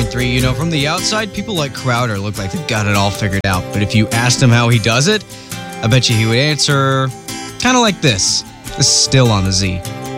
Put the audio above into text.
3. You know, from the outside, people like Crowder look like they've got it all figured out. But if you asked him how he does it, I bet you he would answer kind of like this. This is still on the Z.